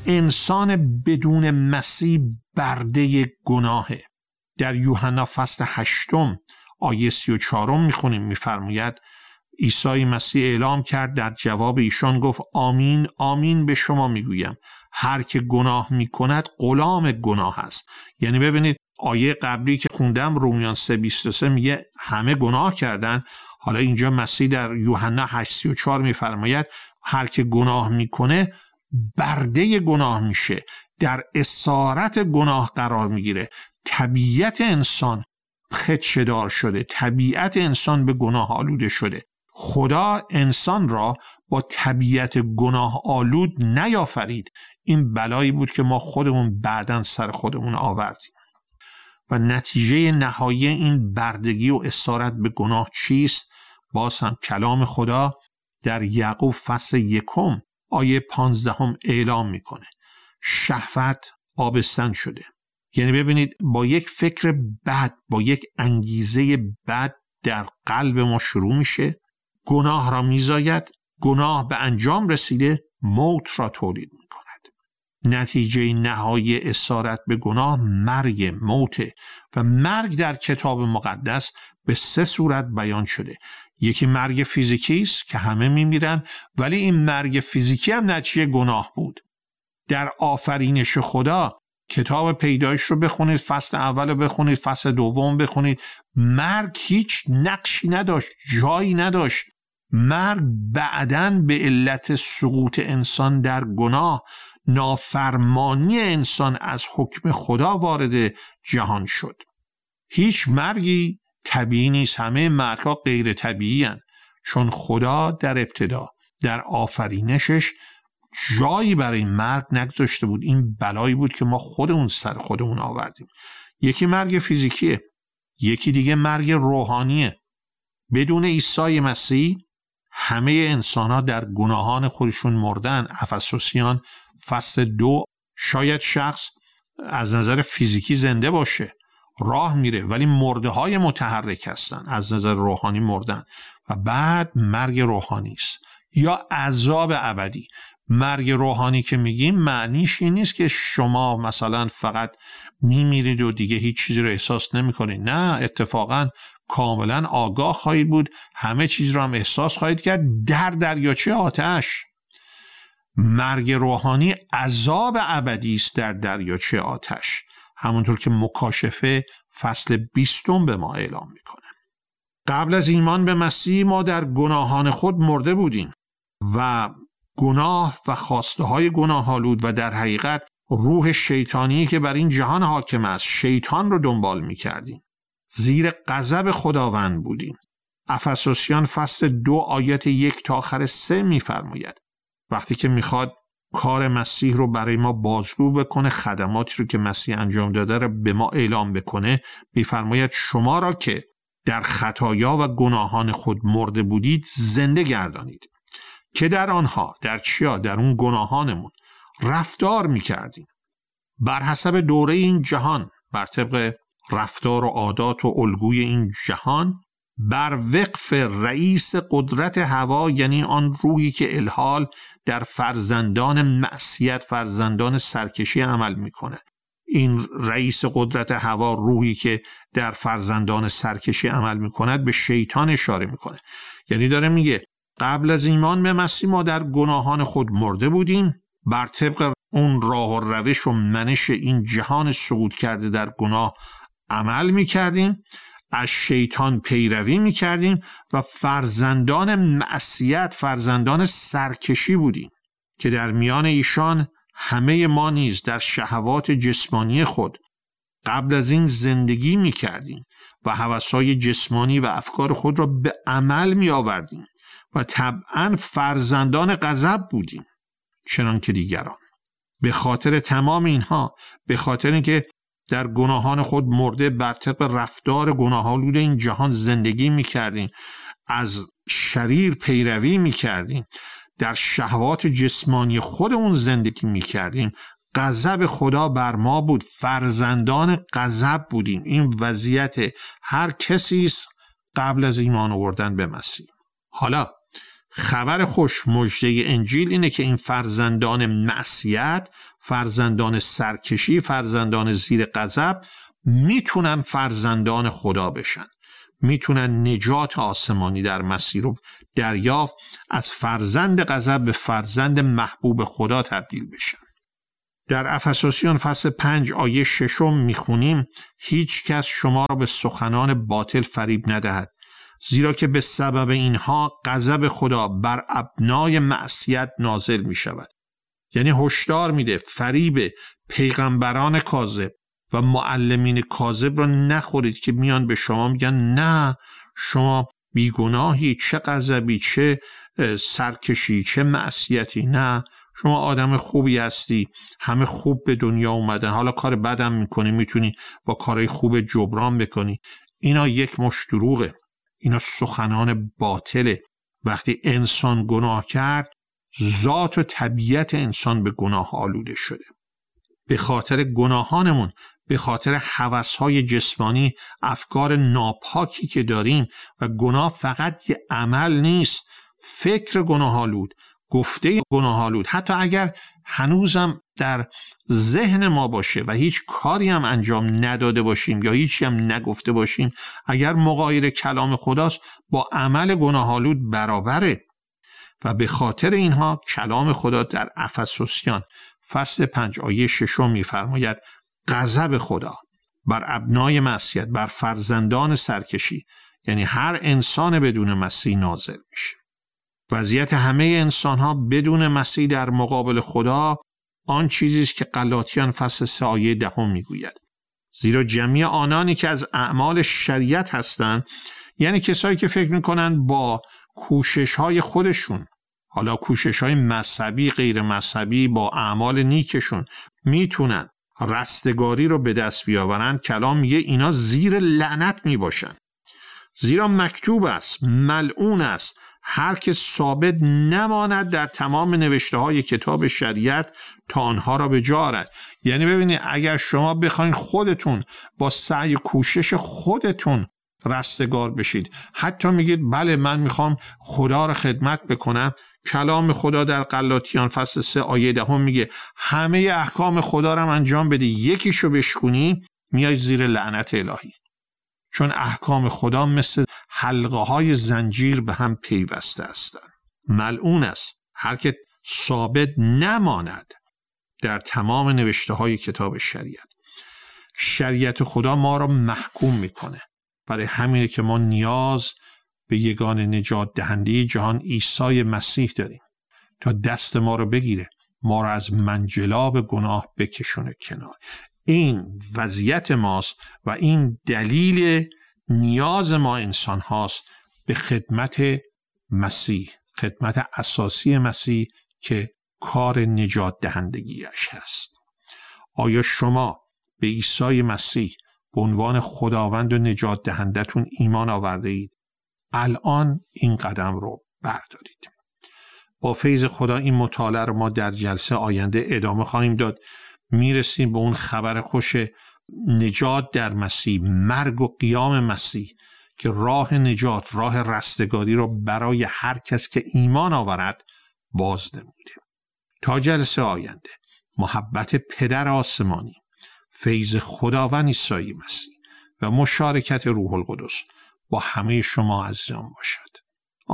انسان بدون مسیح برده گناهه. در یوحنا فصل 8 آیه 34 میخونیم، میفرماید عیسی مسیح اعلام کرد، در جواب ایشان گفت آمین آمین به شما میگویم هر که گناه میکند غلام گناه است. یعنی ببینید آیه قبلی که خوندم رومیان 3:23 میگه همه گناه کردن، حالا اینجا مسیح در یوحنا 8:34 میفرماید هر که گناه میکنه برده گناه میشه، در اسارت گناه قرار میگیره. طبیعت انسان خدشه‌دار شده، طبیعت انسان به گناه آلوده شده. خدا انسان را با طبیعت گناه آلود نیافرید. این بلایی بود که ما خودمون بعداً سر خودمون آوردیم. و نتیجه نهایی این بردگی و اسارت به گناه چیست؟ باز هم کلام خدا در یعقوب فصل 1 آیه 15 اعلام میکنه شهوت آبستن شده. یعنی ببینید با یک فکر بد، با یک انگیزه بد در قلب ما شروع میشه، گناه را میزاید، گناه به انجام رسیده موت را تولید میکند. نتیجه نهایی اسارت به گناه مرگ، موته. و مرگ در کتاب مقدس به 3 صورت بیان شده. یکی مرگ فیزیکی است که همه میمیرن، ولی این مرگ فیزیکی هم نتیجه گناه بود. در آفرینش خدا کتاب پیدایش رو بخونید، فصل اول رو بخونید، فصل دوم بخونید، مرگ هیچ نقشی نداشت، جایی نداشت. مرگ بعداً به علت سقوط انسان در گناه، نافرمانی انسان از حکم خدا وارد جهان شد. هیچ مرگی طبیعی نیست، همه مرگ‌ها غیر طبیعی هستند، چون خدا در ابتدا در آفرینشش جایی برای مرگ نگذاشته بود. این بلایی بود که ما خودمون سر خودمون آوردیم. یکی مرگ فیزیکیه، یکی دیگه مرگ روحانیه. بدون عیسی مسیح همه انسان‌ها در گناهان خودشون مردن. افسوسیان فصل 2 شاید شخص از نظر فیزیکی زنده باشه، راه میره، ولی مرده‌های متحرک هستن، از نظر روحانی مردن. و بعد مرگ روحانی است یا عذاب ابدی. مرگ روحانی که میگیم معنیش این نیست که شما مثلا فقط میمیرید و دیگه هیچ چیزی رو احساس نمیکنید. نه، اتفاقا کاملا آگاه خواهید بود، همه چیز رو هم احساس خواهید کرد در دریاچه آتش. مرگ روحانی عذاب ابدی است در دریاچه آتش، همونطور که مکاشفه فصل 20 به ما اعلام میکنه. قبل از ایمان به مسیح ما در گناهان خود مرده بودیم و گناه و خواسته های گناه آلود و در حقیقت روح شیطانی که بر این جهان حاکم است، شیطان رو دنبال می کردیم. زیر غضب خداوند بودیم. افسوسیان فصل 2 آیات 1 تا آخر 3 می فرماید وقتی که میخواد کار مسیح رو برای ما بازگو بکنه، خدماتی رو که مسیح انجام داده رو به ما اعلام بکنه، میفرماید شما را که در خطایا و گناهان خود مرده بودید زنده گردانید، که در آنها، در چیا؟ در اون گناهانمون رفتار میکردیم بر حسب دوره این جهان، بر طبق رفتار و عادات و الگوی این جهان، بر وقف رئیس قدرت هوا، یعنی آن روحی که الحال در فرزندان معصیت، فرزندان سرکشی عمل میکنه. این رئیس قدرت هوا، روحی که در فرزندان سرکشی عمل میکند، به شیطان اشاره میکنه. یعنی داره میگه قبل از ایمان به مسیح ما در گناهان خود مرده بودیم، بر طبق اون راه و روش و منش این جهان سقوط کرده در گناه عمل میکردیم، از شیطان پیروی میکردیم و فرزندان معصیت، فرزندان سرکشی بودیم که در میان ایشان همه ما نیز در شهوات جسمانی خود قبل از این زندگی میکردیم و هوس‌های جسمانی و افکار خود را به عمل میآوردیم و طبعاً فرزندان غضب بودیم چنان که دیگران. به خاطر تمام اینها، به خاطر اینکه در گناهان خود مرده بر طبق رفتار گناه‌آلود این جهان زندگی می‌کردیم، از شریر پیروی می‌کردیم، در شهوات جسمانی خودمون زندگی می‌کردیم، غضب خدا بر ما بود، فرزندان غضب بودیم. این وضعیت هر کسی است قبل از ایمان آوردن به مسیح. حالا خبر خوش، مژده انجیل اینه که این فرزندان معصیت، فرزندان سرکشی، فرزندان زیر غضب میتونن فرزندان خدا بشن، میتونن نجات آسمانی در مسیح رو دریافت، از فرزند غضب به فرزند محبوب خدا تبدیل بشن. در افسوسیان فصل 5 آیه 6 میخونیم هیچ کس شما را به سخنان باطل فریب ندهد، زیرا که به سبب اینها غضب خدا بر ابنای معصیت نازل می شود. یعنی هشدار میده فریب پیغمبران کاذب و معلمین کاذب را نخورید که میان به شما میگن نه شما بیگناهی، چه غضبی، چه سرکشی، چه معصیتی، نه شما آدم خوبی هستی، همه خوب به دنیا اومدن، حالا کار بدم میکنی میتونی با کارهای خوب جبران بکنی. اینا یک مشت دروغه، اینا سخنان باطله. وقتی انسان گناه کرد ذات و طبیعت انسان به گناه آلوده شده. به خاطر گناهانمون، به خاطر هوس‌های جسمانی، افکار ناپاکی که داریم، و گناه فقط یه عمل نیست، فکر گناه‌آلود، گفته گناه‌آلود، حتی اگر هنوزم در ذهن ما باشه و هیچ کاری هم انجام نداده باشیم یا هیچی هم نگفته باشیم، اگر مغایر کلام خداست با عمل گناه‌آلود برابره. و به خاطر اینها کلام خدا در افسوسیان فصل 5 آیه 6 می‌فرماید غضب خدا بر ابنای معصیت، بر فرزندان سرکشی، یعنی هر انسان بدون مسیح نازل میشه. وضعیت همه انسان‌ها بدون مسیح در مقابل خدا آن چیزی است که غلاطیان فصل 3 آیه 10 میگوید. زیرا جمیع آنانی که از اعمال شریعت هستند، یعنی کسایی که فکر میکنن با کوشش‌های خودشون، حالا کوشش‌های مذهبی، غیر مذهبی، با اعمال نیکشون میتونن رستگاری رو به دست بیاورن، کلام میگه اینا زیر لعنت میباشن. زیرا مکتوب است ملعون است هر که ثابت نماند در تمام نوشته های کتاب شریعت تا آنها را به جا آورد. یعنی ببینید اگر شما بخواید خودتون با سعی کوشش خودتون رستگار بشید، حتی میگید بله من میخوام خدا را خدمت بکنم، کلام خدا در غلاطیان فصل 3 آیه 10 میگه همه احکام خدا را انجام بدی، یکیشو بشکنی میای زیر لعنت الهی. چون احکام خدا مثل حلقه های زنجیر به هم پیوسته هستند. ملعون است هر که ثابت نماند در تمام نوشته های کتاب شریعت. شریعت خدا ما را محکوم میکنه. برای همینه که ما نیاز به یگان نجات دهنده جهان عیسی مسیح داریم تا دست ما رو بگیره، ما رو از منجلاب گناه بکشونه کنار. این وضعیت ماست و این دلیل نیاز ما انسان هاست به خدمت مسیح، خدمت اساسی مسیح که کار نجات دهندگیش هست. آیا شما به عیسی مسیح به عنوان خداوند و نجات دهندتون ایمان آورده اید؟ الان این قدم رو بردارید. با فیض خدا این مطالعه رو ما در جلسه آینده ادامه خواهیم داد. میرسیم به اون خبر خوش نجات در مسیح، مرگ و قیام مسیح که راه نجات، راه رستگاری رو برای هر کس که ایمان آورد باز نموده. تا جلسه آینده محبت پدر آسمانی، فیض خداوند عیسی مسیح و مشارکت روح القدس با همه شما عزیزان باشد.